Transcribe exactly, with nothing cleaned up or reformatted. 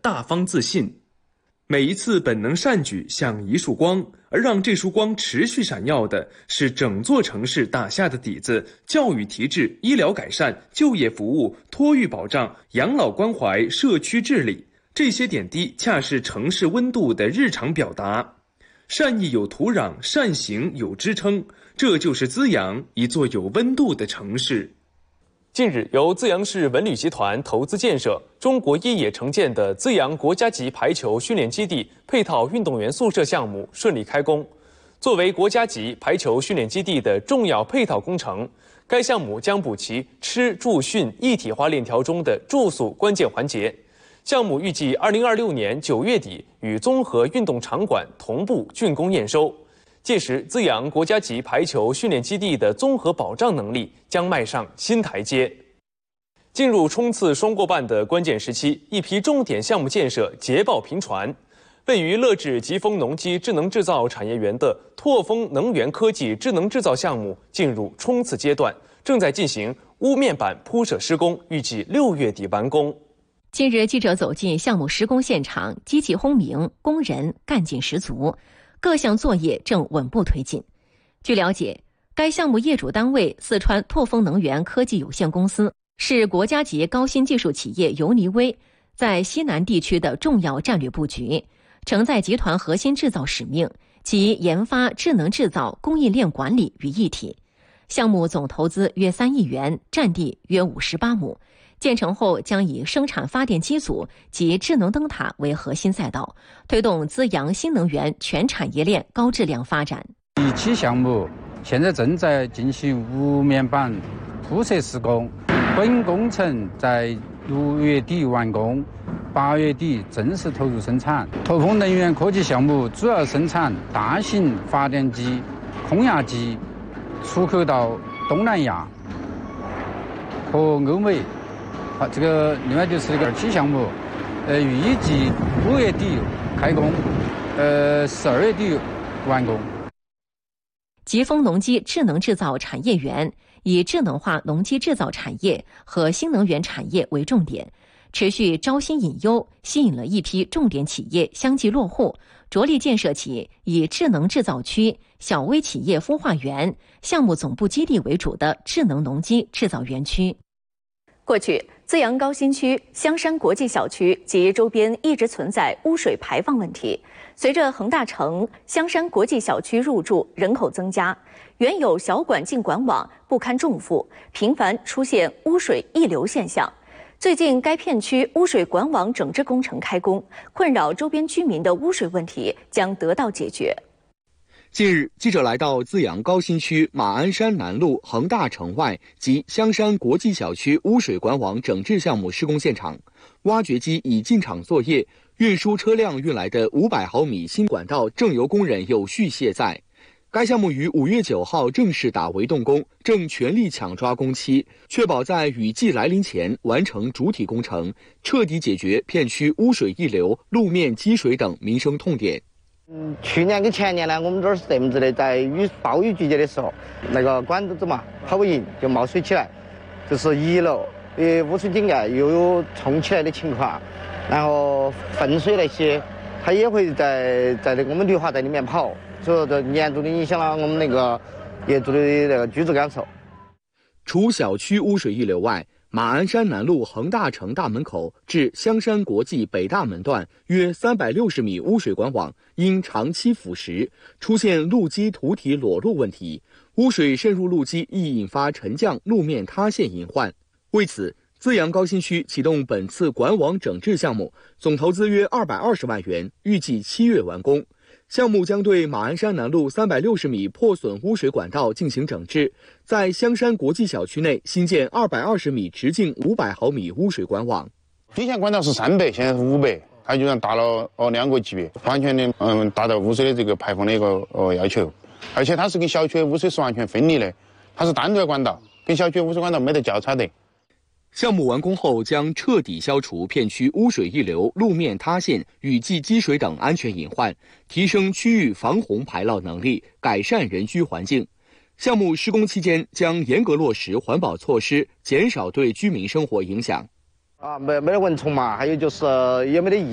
大方自信。每一次本能善举像一束光，而让这束光持续闪耀的是整座城市打下的底子：教育提质、医疗改善、就业服务、托育保障、养老关怀、社区治理。这些点滴恰是城市温度的日常表达。善意有土壤，善行有支撑，这就是资阳，一座有温度的城市。 近日，由资阳市文旅集团投资建设、中国椰野承建的资阳国家级排球训练基地配套运动员宿舍项目顺利开工。作为国家级排球训练基地的重要配套工程，该项目将补齐吃住训一体化链条中的住宿关键环节。项目预计二零二六年九月底与综合运动场馆同步竣工验收。届时，资阳国家级排球训练基地的综合保障能力将迈上新台阶。进入冲刺双过半的关键时期，一批重点项目建设捷报频传。位于乐至吉丰农机智能制造产业园的拓丰能源科技智能制造项目进入冲刺阶段，正在进行屋面板铺设施工，预计六月底完工。 近日，记者走进项目施工现场，机器轰鸣，工人干劲十足。各项作业正稳步推进。据了解，该项目业主单位四川拓丰能源科技有限公司是国家级高新技术企业游尼微在西南地区的重要战略布局，承载集团核心制造使命及研发智能制造供应链管理于一体。项目总投资约三亿元，占地约五十八亩。建成后将以生产发电机组及智能灯塔为核心赛道，推动资阳新能源全产业链高质量发展。 第一期项目现在正在进行屋面板铺设施工，本工程在六月底完工，八月底正式投入生产。拓丰能源科技项目主要生产大型发电机、空压机，出口到东南亚和欧美。好，这个另外就是一个二期项目，呃，预计五月底开工，呃，十二月底完工。 吉丰农机智能制造产业园以智能化农机制造产业和新能源产业为重点，持续招新引优，吸引了一批重点企业相继落户，着力建设起以智能制造区、小微企业孵化园、项目总部基地为主的智能农机制造园区。 过去，资阳高新区、香山国际小区及周边一直存在污水排放问题。随着恒大城、香山国际小区入驻，人口增加，原有小管进管网不堪重负，频繁出现污水溢流现象。最近，该片区污水管网整治工程开工，困扰周边居民的污水问题将得到解决。 近日，记者来到资阳高新区马鞍山南路恒大城外及香山国际小区污水管网整治项目施工现场，挖掘机已进场作业，运输车辆运来的五百毫米新管道正由工人有序卸载。该项目于五月九号正式打围动工，正全力抢抓工期，确保在雨季来临前完成主体工程，彻底解决片区污水溢流、路面积水等民生痛点。 嗯，去年跟前年呢，我们这儿是这么子的，在雨暴雨季节的时候，那个管子嘛跑不赢就冒水起来，就是一楼呃污水井盖又有冲起来的情况，然后粪水那些，它也会在在那个我们绿化带里面跑，所以说这严重的影响了我们那个业主的那个居住感受。 除小区污水溢流外，马鞍山南路恒大城大门口至香山国际北大门段约三百六十米污水管网因长期腐蚀，出现路基土体裸露问题，污水渗入路基易引发沉降、路面塌陷隐患。为此，资阳高新区启动本次管网整治项目，总投资约二百二十万元，预计七月完工。项目将对马鞍山南路三百六十米破损污水管道进行整治，在香山国际小区内新建二百二十米直径五百毫米污水管网。 之前管道是三百，现在是五百，它就像达了哦两个级别，完全的嗯达到污水的这个排放的一个呃要求，而且它是跟小区的污水是完全分离的，它是单独的管道，跟小区的污水管道没得交叉的。 项目完工后将彻底消除片区污水溢流、路面塌陷、雨季积水等安全隐患，提升区域防洪排涝能力，改善人居环境。项目施工期间将严格落实环保措施，减少对居民生活影响。 啊，没没得蚊虫嘛，还有就是也没得